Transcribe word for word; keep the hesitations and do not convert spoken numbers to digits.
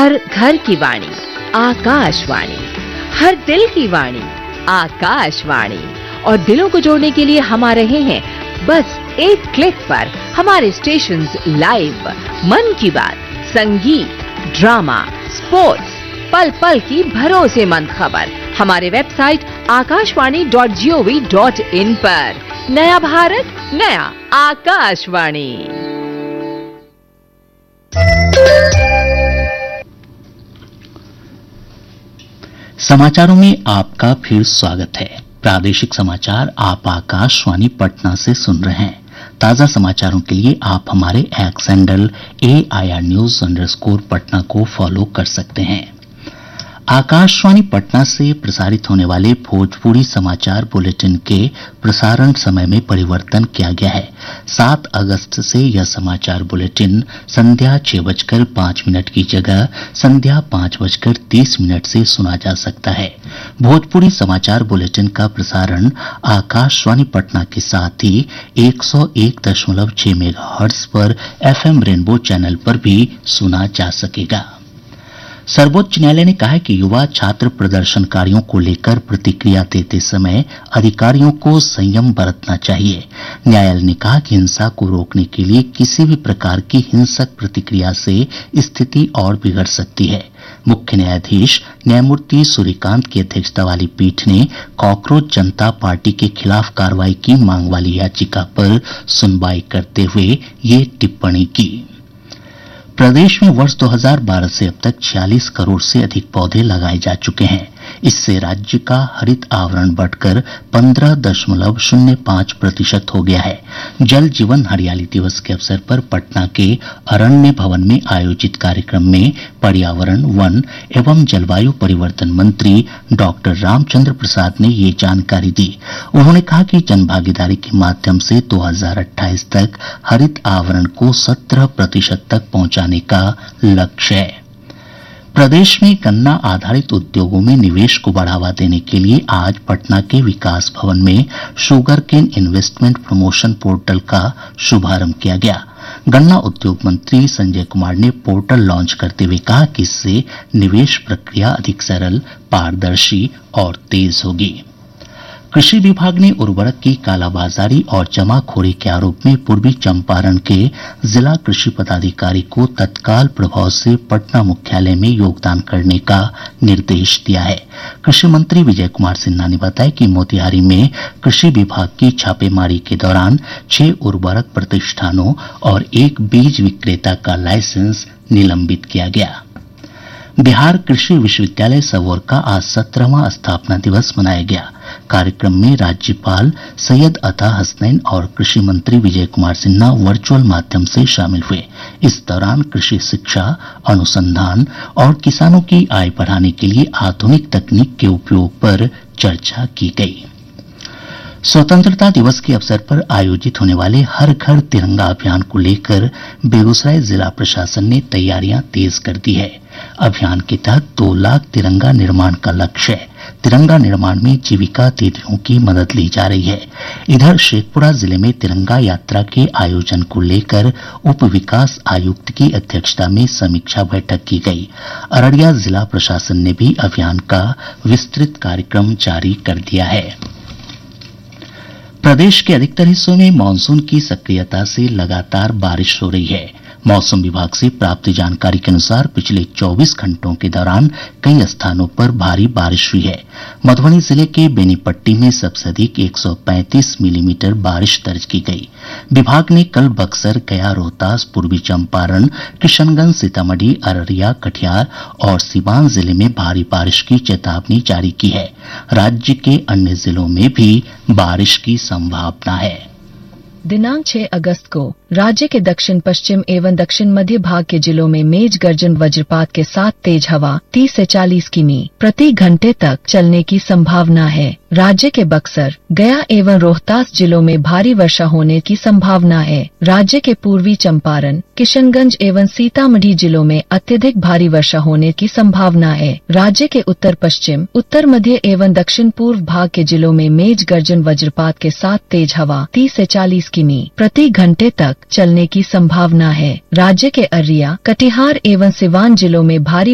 हर घर की वाणी आकाशवाणी, हर दिल की वाणी आकाशवाणी। और दिलों को जोड़ने के लिए हम आ रहे हैं बस एक क्लिक पर। हमारे स्टेशंस लाइव, मन की बात, संगीत, ड्रामा, स्पोर्ट्स, पल पल की भरोसेमंद खबर हमारे website Akashvani dot G O V dot in पर। नया भारत, नया आकाशवाणी। समाचारों में आपका फिर स्वागत है। प्रादेशिक समाचार आप आकाशवाणी पटना से सुन रहे हैं। ताजा समाचारों के लिए आप हमारे x handle A I R news underscore Patna को फॉलो कर सकते हैं। आकाशवाणी पटना से प्रसारित होने वाले भोजपुरी समाचार बुलेटिन के प्रसारण समय में परिवर्तन किया गया है। सात अगस्त से यह समाचार बुलेटिन संध्या छह बजकर पांच मिनट की जगह संध्या पांच बजकर तीस मिनट से सुना जा सकता है। भोजपुरी समाचार बुलेटिन का प्रसारण आकाशवाणी पटना के साथ ही एक सौ एक दशमलव छह मेगाहर्ट्ज पर एफ एम रेनबो चैनल पर भी सुना जा सकेगा। सर्वोच्च न्यायालय ने कहा है कि युवा छात्र प्रदर्शनकारियों को लेकर प्रतिक्रिया देते समय अधिकारियों को संयम बरतना चाहिए। न्यायालय ने कहा कि हिंसा को रोकने के लिए किसी भी प्रकार की हिंसक प्रतिक्रिया से स्थिति और बिगड़ सकती है। मुख्य न्यायाधीश न्यायमूर्ति सूर्यकांत की अध्यक्षता वाली पीठ ने कॉकरोच जनता पार्टी के खिलाफ कार्रवाई की मांग वाली याचिका पर सुनवाई करते हुए ये टिप्पणी की। प्रदेश में वर्ष दो हज़ार बारह से अब तक छियालीस करोड़ से अधिक पौधे लगाए जा चुके हैं। इससे राज्य का हरित आवरण बढ़कर पंद्रह दशमलव शून्य पांच प्रतिशत हो गया है। जल जीवन हरियाली दिवस के अवसर पर पटना के अरण्य भवन में आयोजित कार्यक्रम में पर्यावरण, वन एवं जलवायु परिवर्तन मंत्री डॉक्टर रामचंद्र प्रसाद ने ये जानकारी दी। उन्होंने कहा कि जनभागीदारी के माध्यम से दो हज़ार अट्ठाईस तक हरित आवरण को सत्रह प्रतिशत तक पहुंचाने का लक्ष्य है। प्रदेश में गन्ना आधारित उद्योगों में निवेश को बढ़ावा देने के लिए आज पटना के विकास भवन में sugar cane investment promotion portal का शुभारंभ किया गया। गन्ना उद्योग मंत्री संजय कुमार ने पोर्टल लॉन्च करते हुए कहा कि इससे निवेश प्रक्रिया अधिक सरल, पारदर्शी और तेज होगी। कृषि विभाग ने उर्वरक की कालाबाजारी और जमाखोरी के आरोप में पूर्वी चंपारण के जिला कृषि पदाधिकारी को तत्काल प्रभाव से पटना मुख्यालय में योगदान करने का निर्देश दिया है। कृषि मंत्री विजय कुमार सिन्हा ने बताया कि मोतिहारी में कृषि विभाग की छापेमारी के दौरान छह उर्वरक प्रतिष्ठानों और एक बीज विक्रेता का लाइसेंस निलंबित किया गया। बिहार कृषि विश्वविद्यालय सबौर का आज सत्रहवां स्थापना दिवस मनाया गया। कार्यक्रम में राज्यपाल सैयद अता हसनैन और कृषि मंत्री विजय कुमार सिन्हा वर्चुअल माध्यम से शामिल हुए। इस दौरान कृषि शिक्षा, अनुसंधान और किसानों की आय बढ़ाने के लिए आधुनिक तकनीक के उपयोग पर चर्चा की गई। स्वतंत्रता दिवस के अवसर पर आयोजित होने वाले हर घर तिरंगा अभियान को लेकर बेगूसराय जिला प्रशासन ने तैयारियां तेज कर दी है। अभियान के तहत दो लाख तिरंगा निर्माण का लक्ष्य है। तिरंगा निर्माण में जीविका दीदियों की मदद ली जा रही है। इधर शेखपुरा जिले में तिरंगा यात्रा के आयोजन को लेकर उप विकास आयुक्त की अध्यक्षता में समीक्षा बैठक की गई। अररिया जिला प्रशासन ने भी अभियान का विस्तृत कार्यक्रम जारी कर दिया है। प्रदेश के अधिकतर हिस्सों में मानसून की सक्रियता से लगातार बारिश हो रही है। मौसम विभाग से प्राप्त जानकारी के अनुसार पिछले चौबीस घंटों के दौरान कई स्थानों पर भारी बारिश हुई है। मधुबनी जिले के बेनीपट्टी में सबसे अधिक एक सौ पैंतीस मिलीमीटर बारिश दर्ज की गई। विभाग ने कल बक्सर, गया, रोहतास, पूर्वी चंपारण, किशनगंज, सीतामढ़ी, अररिया, कटिहार और सीवान जिले में भारी बारिश की चेतावनी जारी की है। राज्य के अन्य जिलों में भी बारिश की संभावना है। दिनांक छह अगस्त को राज्य के दक्षिण पश्चिम एवं दक्षिण मध्य भाग के जिलों में मेघ गर्जन वज्रपात के साथ तेज हवा तीस से चालीस किमी प्रति घंटे तक चलने की संभावना है। राज्य के बक्सर, गया एवं रोहतास जिलों में भारी वर्षा होने की संभावना है। राज्य के पूर्वी चंपारण, किशनगंज एवं सीतामढ़ी जिलों में अत्यधिक भारी वर्षा होने की संभावना है। राज्य के उत्तर पश्चिम, उत्तर मध्य एवं दक्षिण पूर्व भाग के जिलों में मेघ गर्जन वज्रपात के साथ तेज हवा तीस से चालीस किमी प्रति घंटे तक चलने की संभावना है। राज्य के अररिया, कटिहार एवं सिवान जिलों में भारी